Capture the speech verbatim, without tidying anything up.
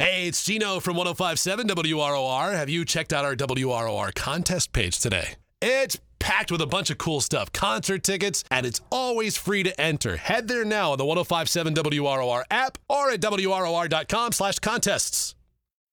Hey, it's Gino from one oh five point seven W R O R. Have you checked out our W R O R contest page today? It's packed with a bunch of cool stuff, concert tickets, and it's always free to enter. Head there now on the one oh five point seven W R O R app or at W R O R dot com slash contests.